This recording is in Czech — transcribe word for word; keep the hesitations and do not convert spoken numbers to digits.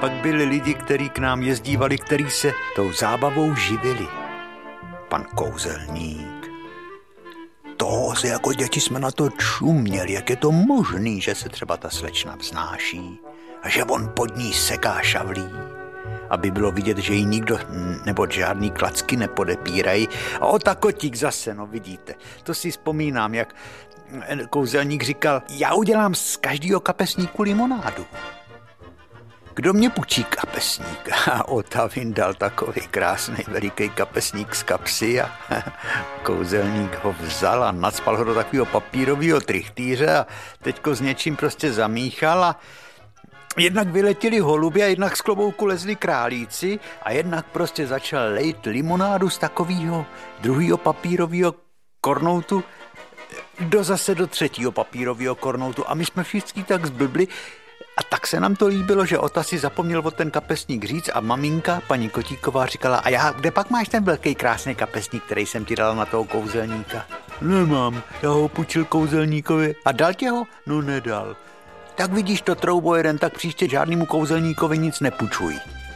Pak byli lidi, kteří k nám jezdívali, kteří se tou zábavou živili. Pan kouzelník. To se jako děti jsme na to čuměli, jak je to možný, že se třeba ta slečna vznáší a že on pod ní seká šavlí, aby bylo vidět, že jí nikdo nebo žádný klacky nepodepírají. A o ta kotík zase, no vidíte. To si vzpomínám, jak kouzelník říkal, já udělám z každého kapesníku limonádu. Kdo mě půjčí kapesník? A Ota vyndal takový krásný veliký kapesník z kapsy a kouzelník ho vzal a nacpal ho do takového papírového trichtýře a teďko s něčím prostě zamíchal a jednak vyletěli holuby a jednak z klobouku lezli králíci a jednak prostě začal lejt limonádu z takového druhého papírového kornoutu do zase do třetího papírového kornoutu a my jsme všichni tak zblbli. A tak se nám to líbilo, že Ota si zapomněl o ten kapesník říct a maminka, paní Kotíková, říkala, a já, kde pak máš ten velký krásný kapesník, který jsem ti dala na toho kouzelníka? Nemám, já ho půjčil kouzelníkovi. A dal tě ho? No nedal. Tak vidíš to, troubo jeden, tak příště žádnému kouzelníkovi nic nepůjčuj.